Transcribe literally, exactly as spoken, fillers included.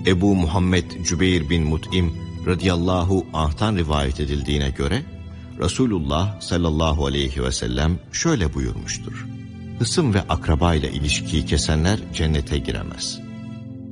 Ebu Muhammed Cübeyr bin Mut'im radıyallahu anh'tan rivayet edildiğine göre Resulullah sallallahu aleyhi ve sellem şöyle buyurmuştur: Hısım ve akraba ile ilişkiyi kesenler cennete giremez.